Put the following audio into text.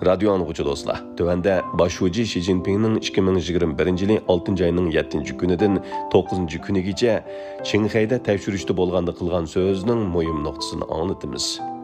Radio anlıqçı dostlar, tövəndə başçı Xi Jinping'nin 2021 6 ayının 7 günüdən 9 günügəcə Çinxeydə təşvirişdə bolğanda qılğan sözünün mühim nöqtəsini anlatımız.